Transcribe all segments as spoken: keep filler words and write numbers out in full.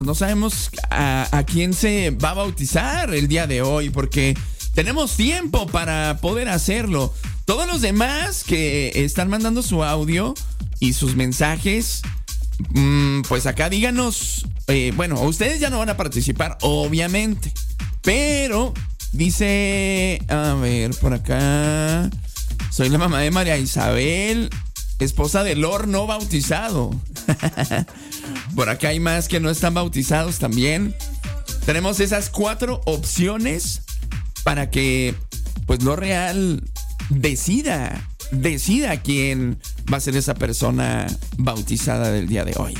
no sabemos a, a quién se va a bautizar el día de hoy, porque tenemos tiempo para poder hacerlo. Todos los demás que están mandando su audio y sus mensajes, mmm, pues acá díganos, eh, bueno, ustedes ya no van a participar, obviamente, pero dice, a ver, por acá, soy la mamá de María Isabel, esposa de Lord no bautizado. Por acá hay más que no están bautizados también. Tenemos esas cuatro opciones para que, pues, lo real decida, decida quién va a ser esa persona bautizada del día de hoy.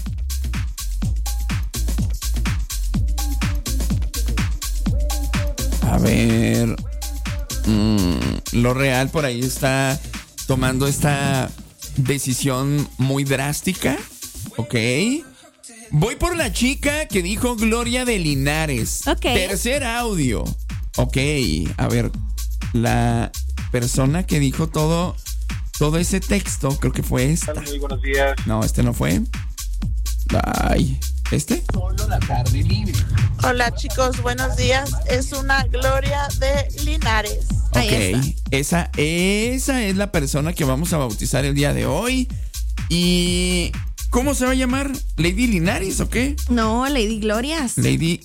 A ver, mmm, lo real por ahí está tomando esta decisión muy drástica. Ok. Voy por la chica que dijo Gloria de Linares. Ok. Tercer audio. Ok. A ver, la persona que dijo todo, todo ese texto, creo que fue esta. Muy buenos días. No, este no fue. Ay, ¿este? Solo la tarde libre. Hola chicos, buenos días. Es una Gloria de Linares. Ok, esa, esa es la persona que vamos a bautizar el día de hoy. ¿Y cómo se va a llamar? ¿Lady Linares o qué? No, Lady Glorias. Lady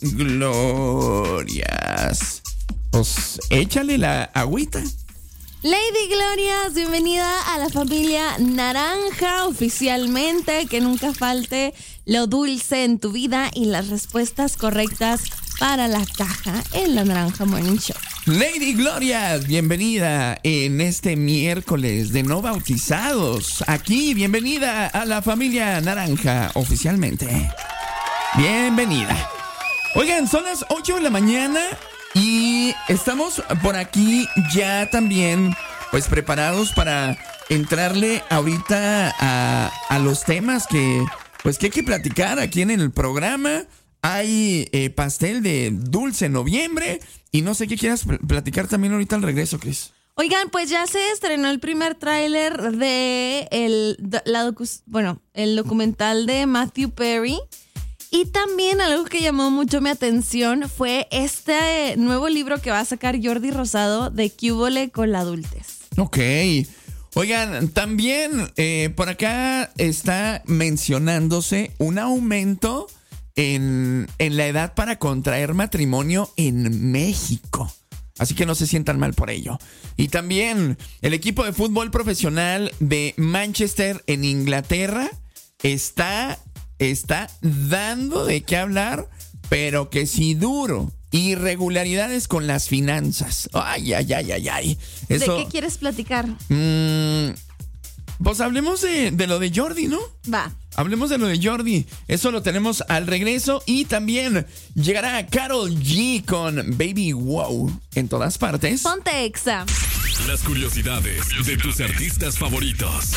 Glorias. Pues échale la agüita. Lady Glorias, bienvenida a la familia Naranja oficialmente. Que nunca falte lo dulce en tu vida y las respuestas correctas para la caja en la Naranja Morning Show. Lady Glorias, bienvenida en este miércoles de no bautizados. Aquí, bienvenida a la familia Naranja oficialmente. Bienvenida. Oigan, son las ocho de la mañana y estamos por aquí ya también, pues, preparados para entrarle ahorita a, a los temas que, pues, que hay que platicar aquí en el programa. Hay eh, pastel de dulce noviembre y no sé qué quieras platicar también ahorita al regreso, Cris. Oigan, pues ya se estrenó el primer tráiler de el, la docu- bueno, el documental de Matthew Perry. Y también algo que llamó mucho mi atención fue este nuevo libro que va a sacar Jordi Rosado de ¿Qué húbole con la adultez? Ok. Oigan, también eh, por acá está mencionándose un aumento En, en la edad para contraer matrimonio en México. Así que no se sientan mal por ello. Y también el equipo de fútbol profesional de Manchester en Inglaterra está, está dando de qué hablar, pero que sí duro. Irregularidades con las finanzas. Ay, ay, ay, ay, ay. Eso, ¿de qué quieres platicar? Mmm, pues hablemos de, de lo de Jordi, ¿no? Va. Hablemos de lo de Jordi. Eso lo tenemos al regreso. Y también llegará Karol G con Baby Wow en todas partes. Ponte Exa. Las curiosidades de tus artistas favoritos.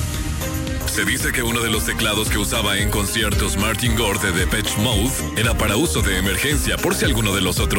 Se dice que uno de los teclados que usaba en conciertos Martin Gore de Depeche Mode era para uso de emergencia por si alguno de los otros